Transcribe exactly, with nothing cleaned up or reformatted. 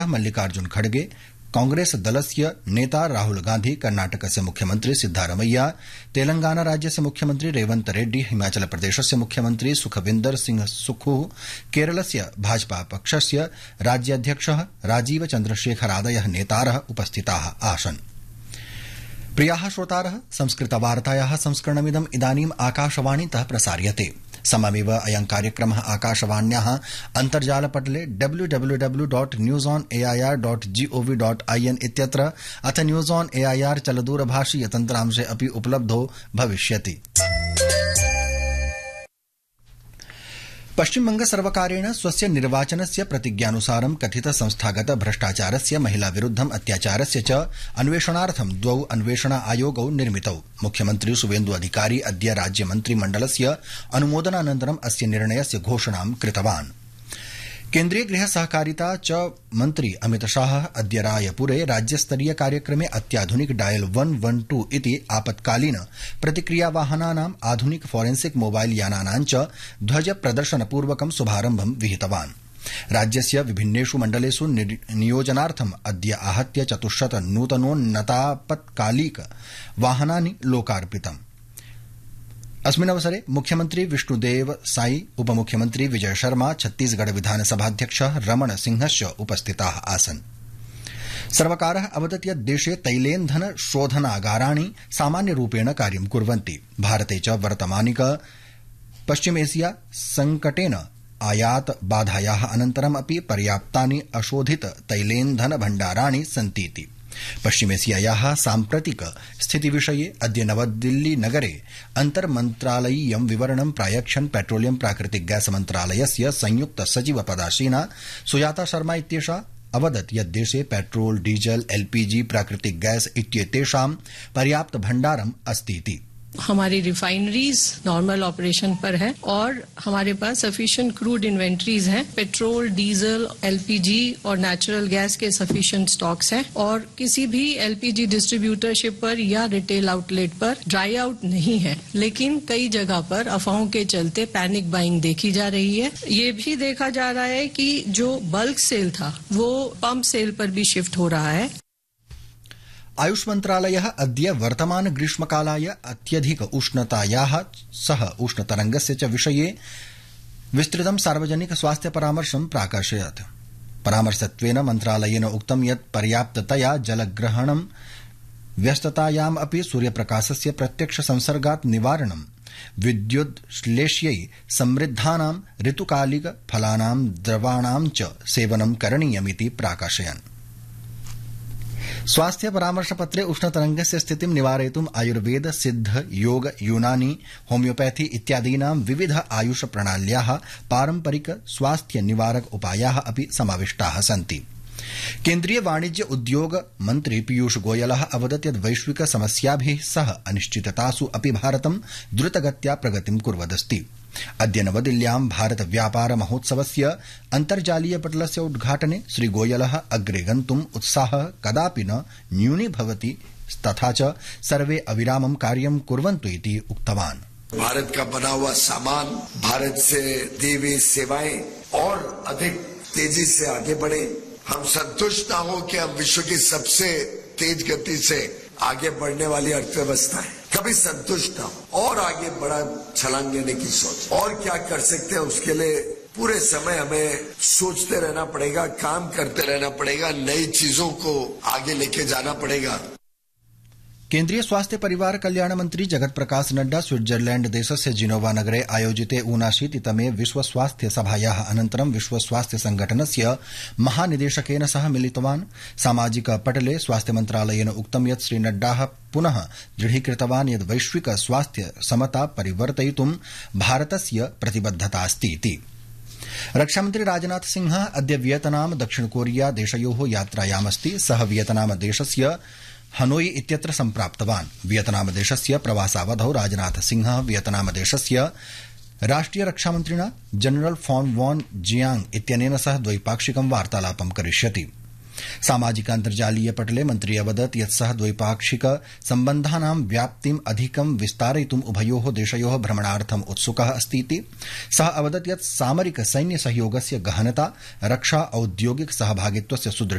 मल्लिकार्जुन खड़गे कांग्रेस दलस्य नेता राहुल गांधी कर्णाटकस्य मुख्यमंत्री सिद्धारमैया तेलंगाना राज्यस्य मुख्यमंत्री रेवंत रेड्डी हिमाचल प्रदेशस्य मुख्यमंत्री सुखविंदर सिंह सुक्खू केरलस्य भाजपा पक्षस्य राज्याध्यक्षः राजीव चन्द्रशेखरादयः नेतारः उपस्थिताः आसन्। प्रियाः श्रोतारः, संस्कृतवार्तायाः संस्करणमिदम् इदानीम् आकाशवाणीतः प्रसार्यते। सममेव अयं कार्यक्रमः आकाशवाण्याः अन्तर्जालपटले W W W dot news on A I R dot gov dot I N इत्यत्र अथ news on A I R चलदूरभाषीय तन्त्रांशे अपि उपलब्धो भविष्यति। पश्चिमबंग सर्वकारेण स्वस्य निर्वाचनस्य प्रतिज्ञानुसारं कथित संस्थागत भ्रष्टाचारस्य महिला विरुद्धम् अत्याचारस्य च अन्वेषणार्थं द्वौ अन्वेषण आयोगौ निर्मितौ। मुख्यमन्त्री शुवेन्दु अधिकारी अद्य राज्यमन्त्रिमण्डलस्य अनुमोदनानन्तरम् अस्य निर्णयस्य घोषणां कृतवान्। केन्द्रीय गृह सहकारिता च मन्त्री अमित शाह अद्य रायपुरे राज्यस्तरीय कार्यक्रमे अत्याधुनिक डायल वन वन टू इति आपत्कालीन प्रतिक्रियावाहनानाम् आधुनिक फोरेंसिक मोबाइल यानानां च ध्वज प्रदर्शनपूर्वकं शुभारम्भं विहितवान्। राज्यस्य विभिन्नेषु मण्डलेषु नियोजनार्थम् अद्य आहत्य चतुश्शत नूतनोन्नतापत्कालिक वाहनानि लोकार्पितम्। अस्मिन् अवसरे मुख्यमंत्री विष्णुदेव साई, उपमुख्यमंत्री विजय शर्मा, छत्तीसगढ़ विधानसभाध्यक्षः रमण सिंहश्च उपस्थिताः आसन्। सर्वकारः अवदत् यत् देशे तैलेन्धन शोधनागाराणि सामान्यरूपेण कार्यं कुर्वन्ति। भारते च वर्तमानिक पश्चिमेशिया संकटेन आयात बाधायाः अनन्तरम् अपि पर्याप्तानि अशोधित तैलेन्धन भण्डाराणि सन्तीति। पश्चिमेशियायाः साम्प्रतिक स्थितिविषये अद्य नवदिल्ली नगरे अन्तर्मन्त्रालयीयं विवरणं प्रायच्छन् पेट्रोलियम प्राकृतिक गैस मन्त्रालयस्य संयुक्त सचिव पदासीना सुजाता शर्मा इत्येषा अवदत् यत् देशे पेट्रोल, डीजल, एलपीजी, प्राकृतिक गैस इत्येतेषां पर्याप्त भण्डारम् अस्तीति। हमारी रिफाइनरीज नॉर्मल ऑपरेशन पर है और हमारे पास सफिशिएंट क्रूड इन्वेंट्रीज हैं। पेट्रोल, डीजल, एलपीजी और नेचुरल गैस के सफिशिएंट स्टॉक्स हैं और किसी भी एलपीजी डिस्ट्रीब्यूटरशिप पर या रिटेल आउटलेट पर ड्राई आउट नहीं है। लेकिन कई जगह पर अफवाहों के चलते पैनिक बाइंग देखी जा रही है। ये भी देखा जा रहा है कि जो बल्क सेल था वो पंप सेल पर भी शिफ्ट हो रहा है। आयुष मन्त्रालयः अद्य वर्तमान ग्रीष्मकालाय अत्यधिक उष्णतायाः सह उष्णतरङ्गस्य च विषये विस्तृतं सार्वजनिक स्वास्थ्य परामर्शं प्राकाशयत्। परामर्शत्वेन मन्त्रालयेन उक्तं यत् पर्याप्ततया जलग्रहणं, व्यस्ततायाम् अपि सूर्यप्रकाशस्य प्रत्यक्ष संसर्गात् निवारणं, विद्युद्श्लेष्यै समृद्धानां ऋतुकालिक फलानां द्रवाणां च सेवनं करणीयमिति प्राकाशयन्। स्वास्थ्य परामर्शपत्रे उष्णतरङ्गस्य स्थितिं निवारयितुम् आयुर्वेद, सिद्ध, योग, यूनानी, होमियोपैथी इत्यादीनां विविध आयुष प्रणाल्याः पारम्परिक स्वास्थ्य निवारक उपायाः अपि समाविष्टाः सन्ति। केन्द्रीय वाणिज्य उद्योग मन्त्री पीयूष गोयलः अवदत् यत् वैश्विक समस्याभिः सह अनिश्चिततासु अपि भारतं द्रुतगत्या प्रगतिं कुर्वदस्ति। अद्य नवदिल्ल्यां भारत व्यापार महोत्सवस्य अन्तर्जालीय पटलस्य उद्घाटने श्रीगोयलः अग्रे गन्तुम् उत्साहः कदापि न न्यूनीभवति तथा च सर्वे अविरामं कार्यं कुर्वन्तु इति उक्तवान्। भारत का बना हुआ सामान, भारत से दी हुई सेवाएं और अधिक तेजी से आगे बढ़े। हम संतुष्ट न हो कि हम विश्व की सबसे तेज गति से आगे बढ़ने वाली अर्थव्यवस्था है, कभी संतुष्ट न हो और आगे बड़ा छलांग लेने की सोच। और क्या कर सकते हैं उसके लिए पूरे समय हमें सोचते रहना पड़ेगा, काम करते रहना पड़ेगा, नई चीजों को आगे लेके जाना पड़ेगा। केन्द्रीय स्वास्थ्य परिवार कल्याण मन्त्री जगत प्रकाश नड्डा स्विट्जरलैण्ड देशस्य जिनोवा नगरे आयोजिते ऊनाशीतितमे विश्व स्वास्थ्य सभायाः अनन्तरं विश्व स्वास्थ्य संघटनस्य महानिदेशकेन सह मिलितवान्। सामाजिक पटले स्वास्थ्य मन्त्रालयेन उक्तं यत् श्री नड्डाः पुनः दृढीकृतवान् यत् वैश्विक स्वास्थ्य समता परिवर्तयितुं भारतस्य प्रतिबद्धता अस्ति। रक्षामन्त्री राजनाथ सिंहः अद्य वियतनाम, दक्षिण कोरिया देशयोः यात्रायामस्ति। सः वियतनाम देशस्य हनोई इत्यत्र सम्प्राप्तवान्। वियतनाम देशस्य प्रवासावधौ राजनाथ सिंहः वियतनाम देशस्य राष्ट्रिय रक्षामन्त्रिणा जनरल फॉन वॉन जियांग इत्यनेन सह द्वैपाक्षिकं वार्तालापं करिष्यति। सामाजिकान्तर्जालीय पटले मन्त्री अवदत् यत् सः द्वैपाक्षिक सम्बन्धानां व्याप्तिम् अधिकं विस्तारयितुम् उभयोः देशयोः भ्रमणार्थम् उत्सुकः अस्तीति। सः अवदत् यत् सामरिक सैन्य सहयोगस्य गहनता रक्षा औद्योगिक सहभागित्वस्य सुदृढ